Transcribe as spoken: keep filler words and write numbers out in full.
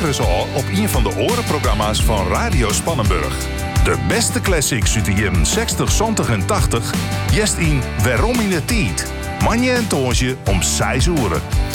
eens al op een van de orenprogramma's van Radio Spannenburg. De beste classics uit de jaren zestig, zeventig en tachtig. Jest in Waarom in de Tijd. Manje en Toonsje om zes uur.